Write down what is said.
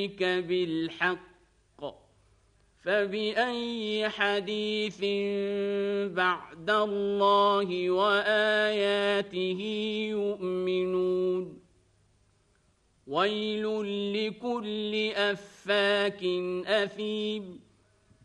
بالحق فبأي حديث بعد الله وآياته يؤمنون ويل لكل أفاك أثيم